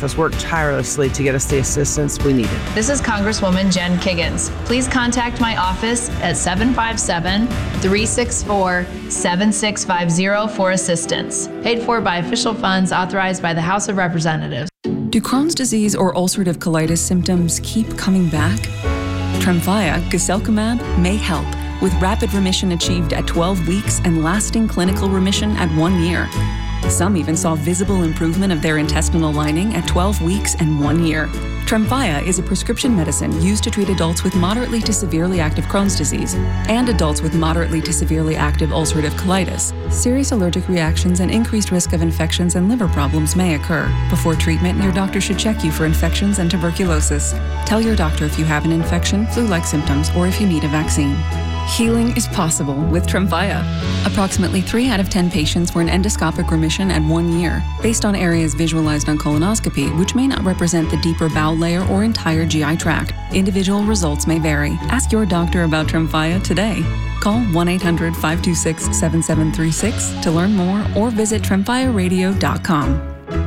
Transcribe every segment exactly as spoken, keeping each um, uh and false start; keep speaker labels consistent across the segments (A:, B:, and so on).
A: office worked tirelessly to get us the assistance we needed.
B: This is Congresswoman Jen Kiggins. Please contact my office at seven five seven, three six four, seven six five zero for assistance. Paid for by official funds authorized by the House of Representatives.
C: Do Crohn's disease or ulcerative colitis symptoms keep coming back? Tremfya, guselkumab, may help, with rapid remission achieved at twelve weeks and lasting clinical remission at one year. Some even saw visible improvement of their intestinal lining at twelve weeks and one year. Tremfya is a prescription medicine used to treat adults with moderately to severely active Crohn's disease and adults with moderately to severely active ulcerative colitis. Serious allergic reactions and increased risk of infections and liver problems may occur. Before treatment, your doctor should check you for infections and tuberculosis. Tell your doctor if you have an infection, flu-like symptoms, or if you need a vaccine. Healing is possible with Tremfya. Approximately three out of ten patients were in endoscopic remission at one year, based on areas visualized on colonoscopy, which may not represent the deeper bowel layer or entire G I tract. Individual results may vary. Ask your doctor about Tremfya today. Call one eight hundred, five two six, seven seven three six to learn more or visit tremfya radio dot com.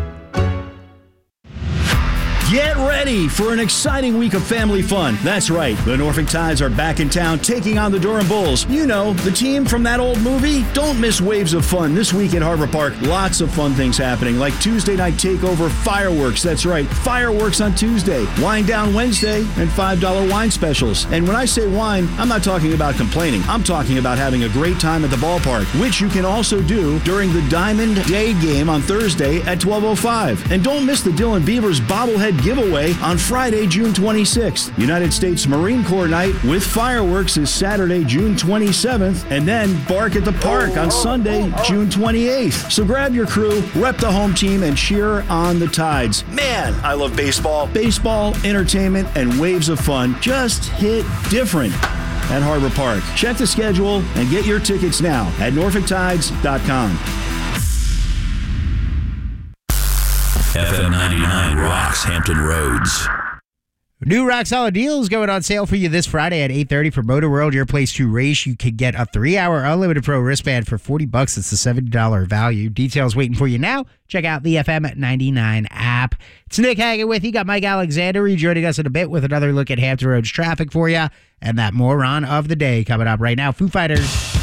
D: Get ready for an exciting week of family fun. That's right, the Norfolk Tides are back in town taking on the Durham Bulls. You know, the team from that old movie. Don't miss waves of fun this week at Harbor Park. Lots of fun things happening, like Tuesday night takeover fireworks. That's right, fireworks on Tuesday, wine down Wednesday, and five dollar wine specials. And when I say wine, I'm not talking about complaining. I'm talking about having a great time at the ballpark, which you can also do during the Diamond Day game on Thursday at twelve oh five. And don't miss the Dylan Beavers bobblehead giveaway on Friday, June twenty-sixth. United States Marine Corps Night with fireworks is Saturday, June twenty-seventh, and then Bark at the Park on Sunday, June twenty-eighth. So grab your crew, rep the home team, and cheer on the Tides. Man, I love baseball. Baseball, entertainment, and waves of fun just hit different at Harbor Park. Check the schedule and get your tickets now at norfolk tides dot com.
E: F M ninety-nine rocks Hampton Roads.
F: New Rock Solid deals going on sale for you this Friday at eight thirty for Motor World, your place to race. You could get a three-hour Unlimited Pro wristband for forty bucks. It's a seventy dollars value. Details waiting for you now. Check out the F M ninety-nine app. It's Nick Hagan with you. Got Mike Alexander joining us in a bit with another look at Hampton Roads traffic for you. And that moron of the day coming up right now. Foo Fighters.